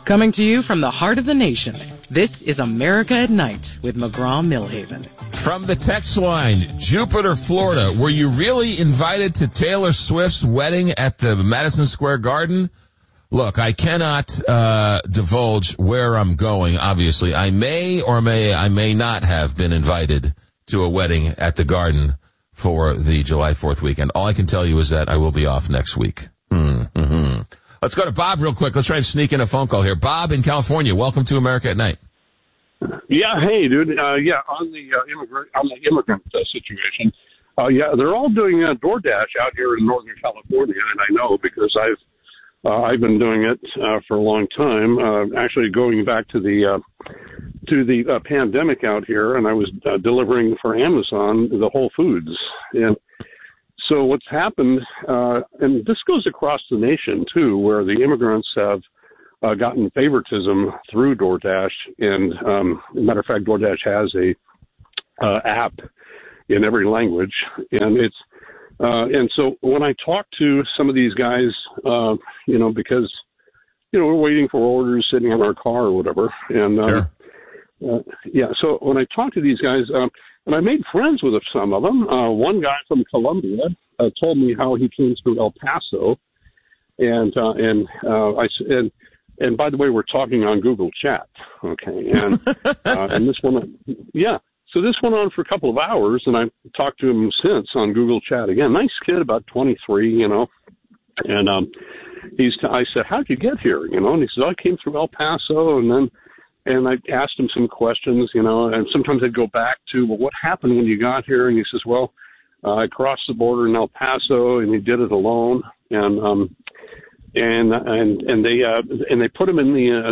Coming to you from the heart of the nation, this is America at Night with McGraw-Millhaven. From the text line, Jupiter, Florida, were you really invited to Taylor Swift's wedding at the Madison Square Garden? Look, I cannot divulge where I'm going, obviously. I may or I may not have been invited to a wedding at the Garden for the July 4th weekend. All I can tell you is that I will be off next week. Let's go to Bob real quick. Let's try and sneak in a phone call here. Bob in California, welcome to America at Night. Yeah, hey, dude. On the immigrant situation. They're all doing DoorDash out here in Northern California, and I know because I've been doing it for a long time. Actually, going back to the pandemic out here, and I was delivering for Amazon the Whole Foods. And so what's happened, and this goes across the nation too, where the immigrants have gotten favoritism through DoorDash. And as a matter of fact, DoorDash has a app in every language, and it's and so when I talk to some of these guys, because we're waiting for orders sitting in our car or whatever, and Sure. So when I talk to these guys, and I made friends with some of them. One guy from Colombia told me how he came through El Paso, and by the way, we're talking on Google Chat, okay? And and this one, So this went on for a couple of hours, and I talked to him since on Google Chat again. Nice kid, about 23, and I said, "How'd you get here?" And he says, "I came through El Paso," and I asked him some questions, and sometimes I'd go back to, well, what happened when you got here? And he says, well, I crossed the border in El Paso, and he did it alone, and they put him in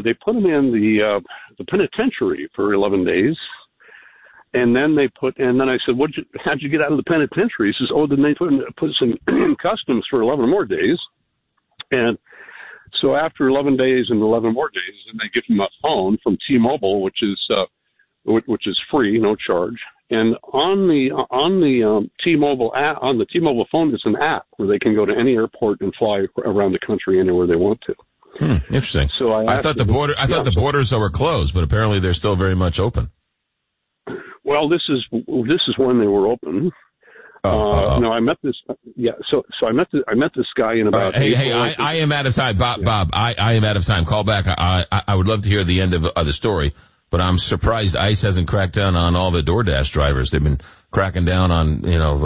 the penitentiary for 11 days. And then I said, how'd you get out of the penitentiary? He says, then they put us in customs for 11 more days. And so after 11 days and 11 more days, then they give him a phone from T-Mobile, which is free, no charge. And on the T-Mobile app, on the T-Mobile phone, there's an app where they can go to any airport and fly around the country anywhere they want to. Interesting. So I thought the borders were closed, but apparently they're still very much open. Well, this is when they were open. No, I met this. Yeah, so I met this guy in about. I am out of time, Bob. I am out of time. Call back. I would love to hear the end of the story, but I'm surprised ICE hasn't cracked down on all the DoorDash drivers. They've been cracking down on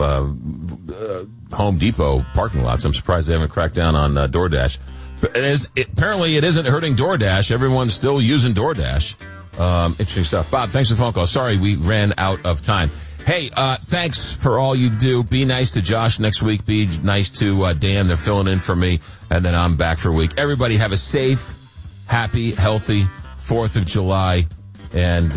Home Depot parking lots. I'm surprised they haven't cracked down on DoorDash. Apparently, it isn't hurting DoorDash. Everyone's still using DoorDash. Interesting stuff. Bob, thanks for the phone call. Sorry we ran out of time. Hey, thanks for all you do. Be nice to Josh next week. Be nice to Dan. They're filling in for me. And then I'm back for a week. Everybody have a safe, happy, healthy 4th of July. And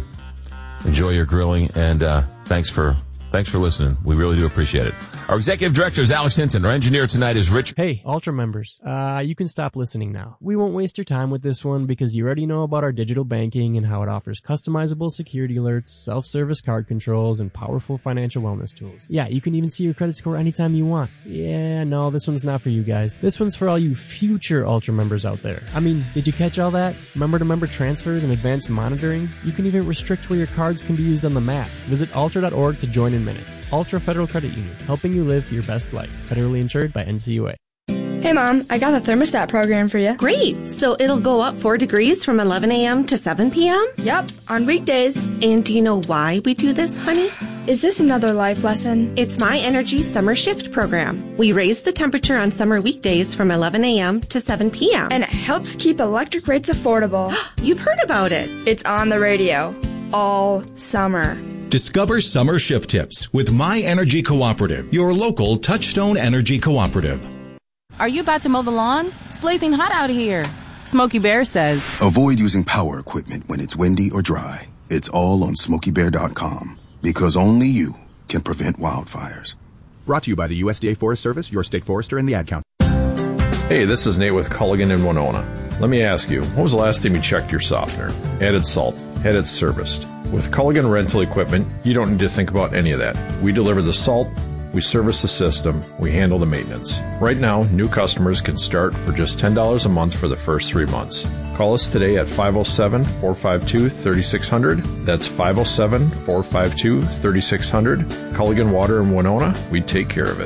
enjoy your grilling. And thanks for listening. We really do appreciate it. Our executive director is Alex Hinton. Our engineer tonight is Rich. Hey, Ultra members, you can stop listening now. We won't waste your time with this one because you already know about our digital banking and how it offers customizable security alerts, self-service card controls, and powerful financial wellness tools. Yeah, you can even see your credit score anytime you want. Yeah, no, this one's not for you guys. This one's for all you future Ultra members out there. I mean, did you catch all that? Member-to-member transfers and advanced monitoring? You can even restrict where your cards can be used on the map. Visit ultra.org to join in minutes. Ultra Federal Credit Union, helping you live your best life. Federally insured by NCUA. Hey, Mom, I got the thermostat program for you. Great. So it'll go up 4 degrees from 11 a.m. to 7 p.m.? Yep, on weekdays. And do you know why we do this, honey? Is this another life lesson? It's My Energy Summer Shift program. We raise the temperature on summer weekdays from 11 a.m. to 7 p.m. And it helps keep electric rates affordable. You've heard about it. It's on the radio all summer. Discover summer shift tips with My Energy Cooperative, your local Touchstone Energy Cooperative. Are you about to mow the lawn? It's blazing hot out here. Smokey Bear says, avoid using power equipment when it's windy or dry. It's all on SmokeyBear.com because only you can prevent wildfires. Brought to you by the USDA Forest Service, your state forester, and the Ad Council. Hey, this is Nate with Culligan in Winona. Let me ask you, when was the last time you checked your softener? Added salt? Had it serviced? With Culligan Rental Equipment, you don't need to think about any of that. We deliver the salt, we service the system, we handle the maintenance. Right now, new customers can start for just $10 a month for the first 3 months. Call us today at 507-452-3600. That's 507-452-3600. Culligan Water in Winona. We take care of it.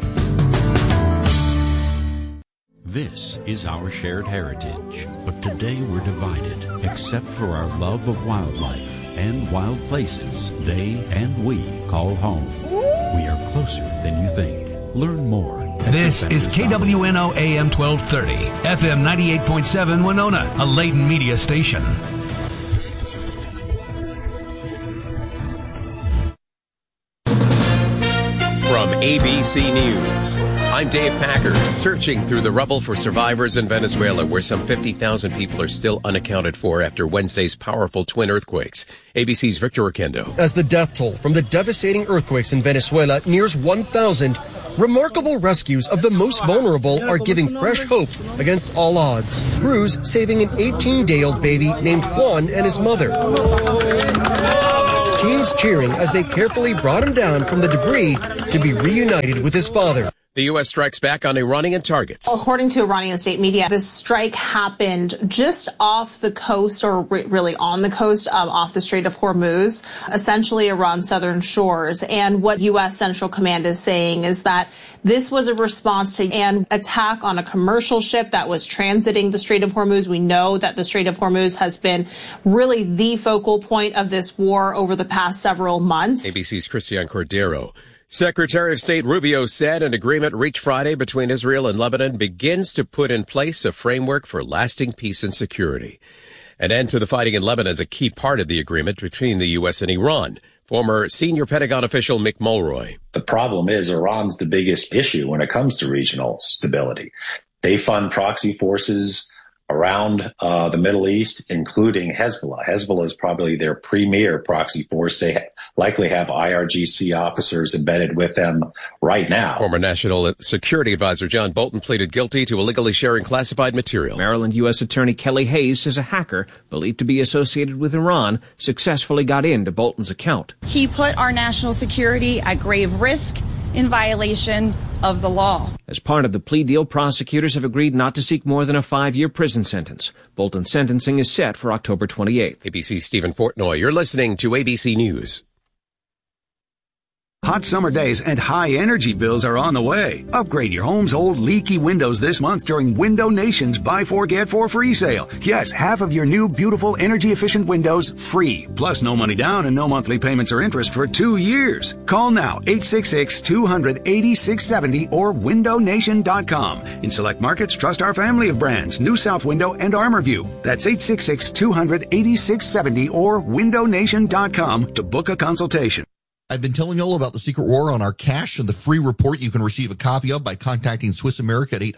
This is our shared heritage, but today we're divided, except for our love of wildlife and wild places they and we call home. We are closer than you think. Learn more. This is KWNO AM 1230, FM 98.7 Winona, a Layton media station. From ABC News, I'm Dave Packer, searching through the rubble for survivors in Venezuela, where some 50,000 people are still unaccounted for after Wednesday's powerful twin earthquakes. ABC's Victor Oquendo. As the death toll from the devastating earthquakes in Venezuela nears 1,000, remarkable rescues of the most vulnerable are giving fresh hope against all odds. Crews saving an 18-day-old baby named Juan and his mother. Teams cheering as they carefully brought him down from the debris to be reunited with his father. The U.S. strikes back on Iranian targets. According to Iranian state media, this strike happened just off the coast, or really on the coast, off the Strait of Hormuz, essentially Iran's southern shores. And what U.S. Central Command is saying is that this was a response to an attack on a commercial ship that was transiting the Strait of Hormuz. We know that the Strait of Hormuz has been really the focal point of this war over the past several months. ABC's Christian Cordero. Secretary of State Rubio said an agreement reached Friday between Israel and Lebanon begins to put in place a framework for lasting peace and security. An end to the fighting in Lebanon is a key part of the agreement between the U.S. and Iran. Former senior Pentagon official Mick Mulroy. The problem is Iran's the biggest issue when it comes to regional stability. They fund proxy forces around the Middle East, including Hezbollah. Hezbollah is probably their premier proxy force. They likely have IRGC officers embedded with them right now. Former National Security Advisor John Bolton pleaded guilty to illegally sharing classified material. Maryland U.S. Attorney Kelly Hayes says a hacker believed to be associated with Iran successfully got into Bolton's account. He put our national security at grave risk in violation of the law. As part of the plea deal, prosecutors have agreed not to seek more than a 5-year prison sentence. Bolton's sentencing is set for October 28th. ABC's Stephen Portnoy. You're listening to ABC News. Hot summer days and high energy bills are on the way. Upgrade your home's old leaky windows this month during Window Nation's Buy 4 Get 4 free sale. Yes, half of your new beautiful energy efficient windows free. Plus no money down and no monthly payments or interest for 2 years. Call now 866-200-8670 or windownation.com. In select markets, trust our family of brands, New South Window and ArmorView. That's 866-200-8670 or windownation.com to book a consultation. I've been telling you all about the Secret War on our cash and the free report you can receive a copy of by contacting Swiss America at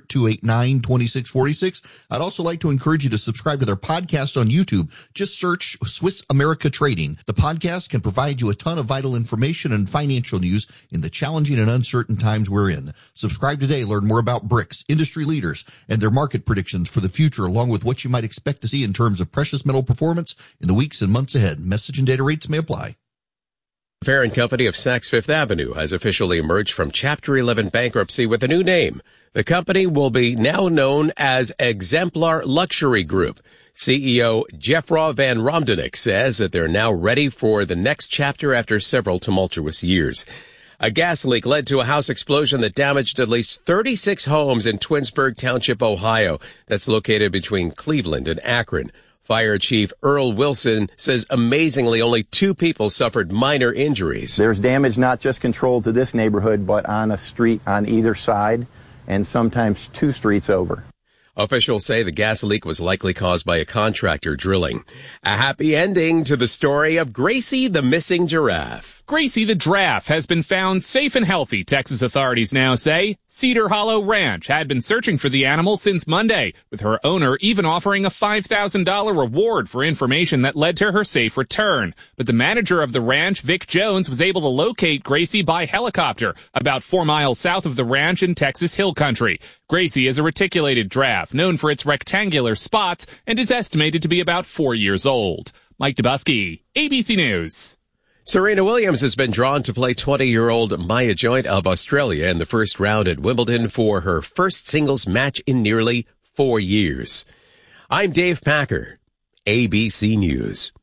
800-289-2646. I'd also like to encourage you to subscribe to their podcast on YouTube. Just search Swiss America Trading. The podcast can provide you a ton of vital information and financial news in the challenging and uncertain times we're in. Subscribe today. Learn more about BRICS, industry leaders, and their market predictions for the future, along with what you might expect to see in terms of precious metal performance in the weeks and months ahead. Message and data rates may apply. Fair and Company of Saks Fifth Avenue has officially emerged from Chapter 11 bankruptcy with a new name. The company will be now known as Exemplar Luxury Group. CEO Jeffra Van Romdenick says that they're now ready for the next chapter after several tumultuous years. A gas leak led to a house explosion that damaged at least 36 homes in Twinsburg Township, Ohio. That's located between Cleveland and Akron. Fire Chief Earl Wilson says amazingly only 2 people suffered minor injuries. There's damage not just controlled to this neighborhood, but on a street on either side and sometimes 2 streets over. Officials say the gas leak was likely caused by a contractor drilling. A happy ending to the story of Gracie the missing giraffe. Gracie the giraffe has been found safe and healthy, Texas authorities now say. Cedar Hollow Ranch had been searching for the animal since Monday, with her owner even offering a $5,000 reward for information that led to her safe return. But the manager of the ranch, Vic Jones, was able to locate Gracie by helicopter about 4 miles south of the ranch in Texas Hill Country. Gracie is a reticulated giraffe known for its rectangular spots and is estimated to be about 4 years old. Mike Dubusky, ABC News. Serena Williams has been drawn to play 20-year-old Maya Joint of Australia in the first round at Wimbledon for her first singles match in nearly 4 years. I'm Dave Packer, ABC News.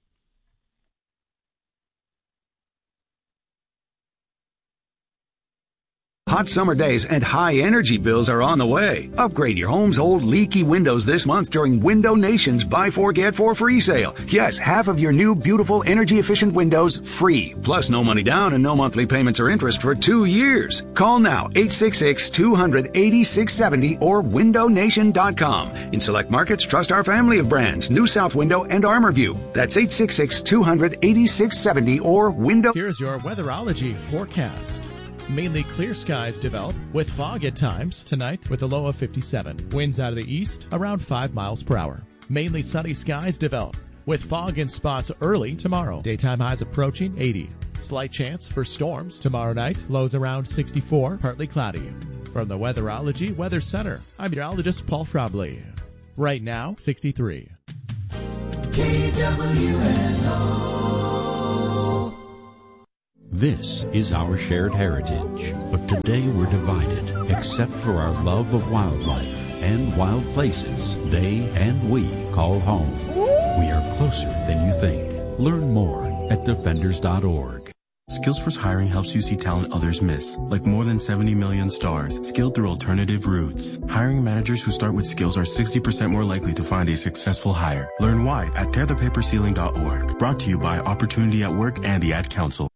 Hot summer days and high energy bills are on the way. Upgrade your home's old leaky windows this month during Window Nation's Buy 4 Get 4 free sale. Yes, half of your new beautiful energy efficient windows free. Plus no money down and no monthly payments or interest for 2 years. Call now 866-200-8670 or windownation.com. In select markets, trust our family of brands, New South Window and ArmorView. That's 866-200-8670 or window. Here's your weatherology forecast. Mainly clear skies develop with fog at times tonight with a low of 57. Winds out of the east around 5 miles per hour. Mainly sunny skies develop with fog in spots early tomorrow. Daytime highs approaching 80. Slight chance for storms tomorrow night. Lows around 64, partly cloudy. From the Weatherology Weather Center, I'm meteorologist Paul Frobley. Right now, 63. KWNO. This is our shared heritage, but today we're divided, except for our love of wildlife and wild places they and we call home. We are closer than you think. Learn more at defenders.org. SkillsForce Hiring helps you see talent others miss, like more than 70 million stars, skilled through alternative routes. Hiring managers who start with skills are 60% more likely to find a successful hire. Learn why at tearthepaperceiling.org. Brought to you by Opportunity at Work and the Ad Council.